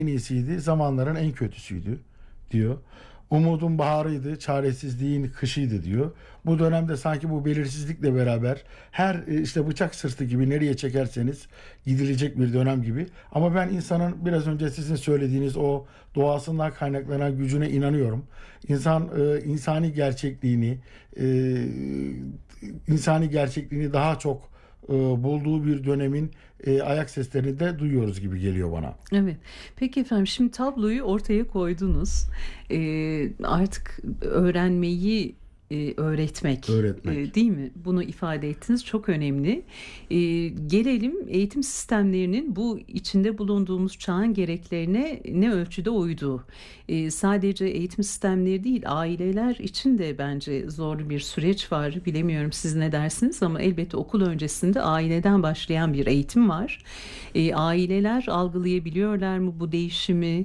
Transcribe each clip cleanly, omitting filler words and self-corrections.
en iyisiydi, zamanların en kötüsüydü diyor. Umudun baharıydı, çaresizliğin kışıydı diyor. Bu dönemde sanki bu belirsizlikle beraber her işte bıçak sırtı gibi nereye çekerseniz gidilecek bir dönem gibi. Ama ben insanın biraz önce sizin söylediğiniz o doğasından kaynaklanan gücüne inanıyorum. İnsan e, insani gerçekliğini daha çok bulduğu bir dönemin ayak seslerini de duyuyoruz gibi geliyor bana. Evet. Peki efendim, şimdi tabloyu ortaya koydunuz. Artık öğrenmeyi öğretmek, Öğretmek. değil mi? Bunu ifade ettiniz. Çok önemli. Gelelim eğitim sistemlerinin bu içinde bulunduğumuz çağın gereklerine ne ölçüde uyduğu. Sadece eğitim sistemleri değil, aileler için de bence zorlu bir süreç var. Bilemiyorum siz ne dersiniz, ama elbette okul öncesinde aileden başlayan bir eğitim var. Aileler algılayabiliyorlar mı bu değişimi?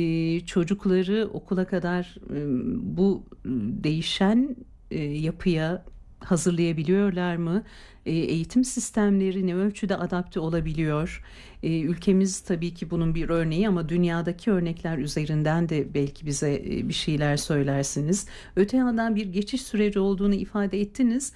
Çocukları okula kadar bu değişen yapıya hazırlayabiliyorlar mı? Eğitim sistemleri ne ölçüde adapte olabiliyor? Ülkemiz tabii ki bunun bir örneği, ama dünyadaki örnekler üzerinden de belki bize bir şeyler söylersiniz. Öte yandan bir geçiş süreci olduğunu ifade ettiniz.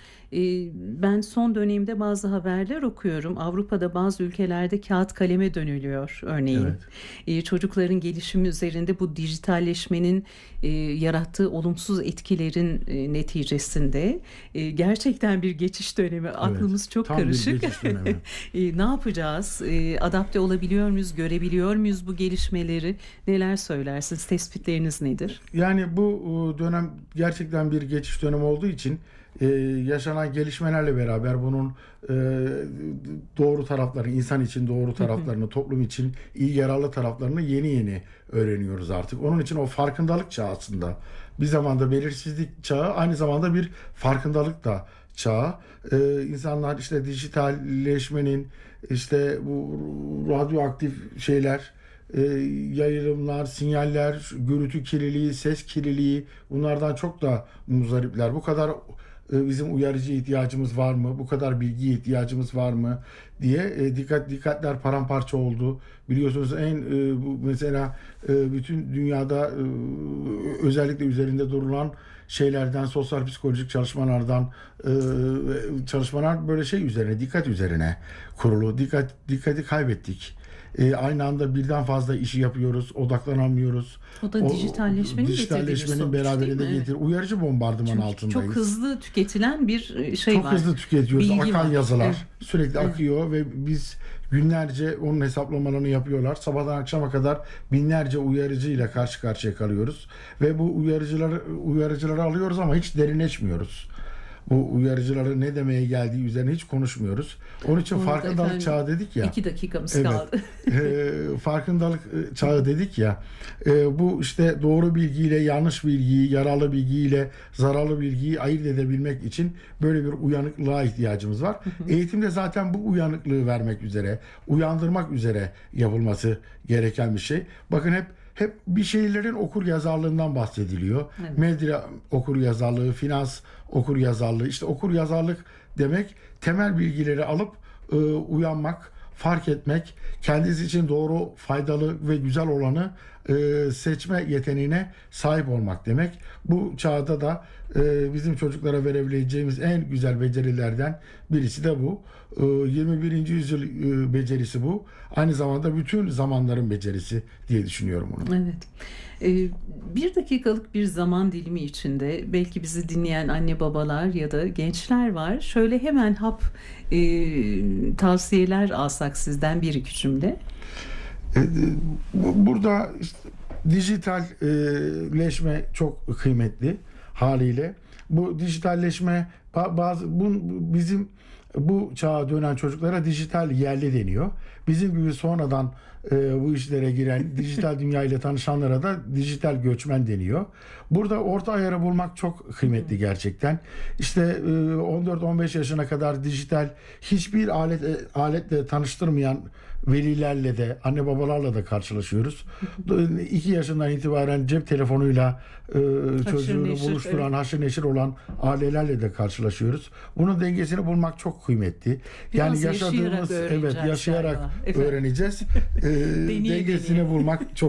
Ben son dönemde bazı haberler okuyorum. Avrupa'da bazı ülkelerde kağıt kaleme dönülüyor örneğin. Evet. Çocukların gelişimi üzerinde bu dijitalleşmenin yarattığı olumsuz etkilerin neticesinde gerçekten bir geçiş dönemi. Evet. Aklımız çok Tam bir karışık. geçiş dönemi. Ne yapacağız? Adapte olabiliyor muyuz? Görebiliyor muyuz bu gelişmeleri? Neler söylersiniz? Tespitleriniz nedir? Yani bu dönem gerçekten bir geçiş dönemi olduğu için yaşanan gelişmelerle beraber bunun e, doğru taraflarını, insan için doğru taraflarını, toplum için iyi yararlı taraflarını yeni yeni öğreniyoruz artık. Onun için o farkındalık çağı aslında. Bir zamanda belirsizlik çağı, aynı zamanda bir farkındalık da çağı. İnsanlar işte dijitalleşmenin, işte bu radyoaktif şeyler, e, yayılımlar, sinyaller, gürültü kirliliği, ses kirliliği, bunlardan çok da muzdaripler. Bu kadar bizim uyarıcı ihtiyacımız var mı? Bu kadar bilgiye ihtiyacımız var mı diye dikkatler paramparça oldu. Biliyorsunuz bu mesela bütün dünyada özellikle üzerinde durulan şeylerden, sosyal psikolojik çalışmalar böyle şey üzerine, dikkat üzerine kurulu. Dikkati kaybettik. Aynı anda birden fazla işi yapıyoruz, odaklanamıyoruz. O da dijitalleşmenin getirdiği bir Dijitalleşmenin sonuç, değil beraberinde mi? Evet. uyarıcı bombardıman Çünkü çok altındayız. hızlı tüketilen bir şey Çok var. hızlı tüketiyoruz. Bilgi Akan var. Evet. yazılar sürekli Evet. akıyor ve biz günlerce onun hesaplamalarını yapıyorlar. Sabahtan akşama kadar binlerce uyarıcıyla karşı karşıya kalıyoruz ve bu uyarıcıları alıyoruz ama hiç derinleşmiyoruz. Bu uyarıcıların ne demeye geldiği üzerine hiç konuşmuyoruz. Onun için Bu arada farkındalık efendim, çağı dedik ya. 2 dakikamız Evet. kaldı. Farkındalık çağı dedik ya. Bu işte doğru bilgiyle yanlış bilgiyi, yararlı bilgiyle zararlı bilgiyi ayırt edebilmek için böyle bir uyanıklığa ihtiyacımız var. Eğitimde zaten bu uyanıklığı vermek üzere, uyandırmak üzere yapılması gereken bir şey. Bakın hep bir şeylerin okur yazarlığından bahsediliyor. Evet. Medya okur yazarlığı, finans okur yazarlığı. İşte okur yazarlık demek temel bilgileri alıp uyanmak, fark etmek, kendisi için doğru, faydalı ve güzel olanı seçme yeteneğine sahip olmak demek. Bu çağda da bizim çocuklara verebileceğimiz en güzel becerilerden birisi de bu. 21. yüzyıl becerisi bu. Aynı zamanda bütün zamanların becerisi diye düşünüyorum bunu. Evet. 1 dakikalık bir zaman dilimi içinde belki bizi dinleyen anne babalar ya da gençler var. Şöyle hemen tavsiyeler alsak sizden, bir iki cümle. E, Burada işte dijitalleşme çok kıymetli haliyle. Bu dijitalleşme bizim bu çağa dönen çocuklara dijital yerli deniyor. Bizim gibi sonradan bu işlere giren, dijital dünya ile tanışanlara da dijital göçmen deniyor. Burada orta ayarı bulmak çok kıymetli gerçekten. İşte 14-15 yaşına kadar dijital hiçbir aletle tanıştırmayan velilerle de, anne babalarla da karşılaşıyoruz. 2 yaşından itibaren cep telefonuyla çocuğunu neşir, buluşturan, evet. haşır neşir olan ailelerle de karşılaşıyoruz. Bunun dengesini bulmak çok kıymetli. Biraz Yani yaşadığımız, yaşayarak öğreneceğiz yaşayarak galiba. Efendim? öğreneceğiz. Deneye Dengesini deneye. bulmak çok